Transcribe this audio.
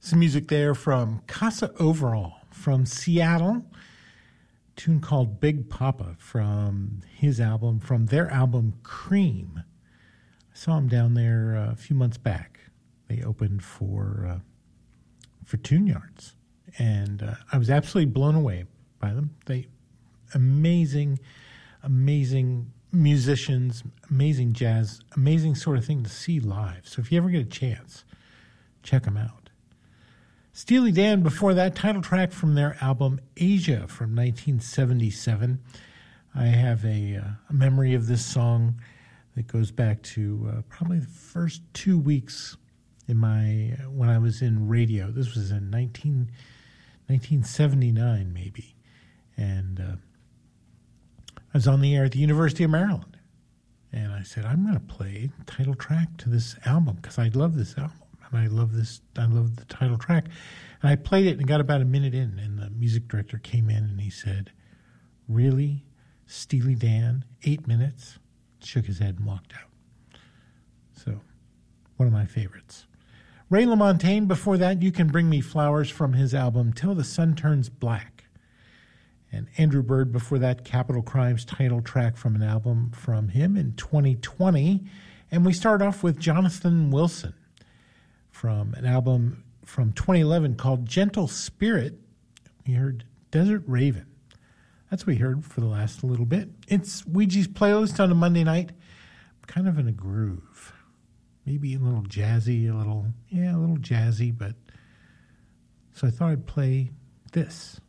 Some music there from Casa Overall from Seattle. A tune called Big Papa from their album Cream. I saw them down there a few months back. They opened for Tune Yards, and I was absolutely blown away by them. Amazing musicians, amazing jazz, amazing sort of thing to see live. So if you ever get a chance, check them out. Steely Dan, before that, title track from their album Asia from 1977. I have a memory of this song that goes back to probably the first 2 weeks when I was in radio. This was in 1979 maybe. And I was on the air at the University of Maryland. And I said, I'm going to play the title track to this album because I love this album. And I love the title track. And I played it and got about a minute in, and the music director came in and he said, really? Steely Dan, 8 minutes? Shook his head and walked out. So, one of my favorites. Ray LaMontagne, before that, You Can Bring Me Flowers from his album Till the Sun Turns Black. And Andrew Bird, before that, Capital Crimes title track from an album from him in 2020. And we start off with Jonathan Wilson from an album from 2011 called Gentle Spirit. We heard Desert Raven. That's what we heard for the last little bit. It's Ouija's playlist on a Monday night. Kind of in a groove. Maybe a little jazzy, a little jazzy, but so I thought I'd play this.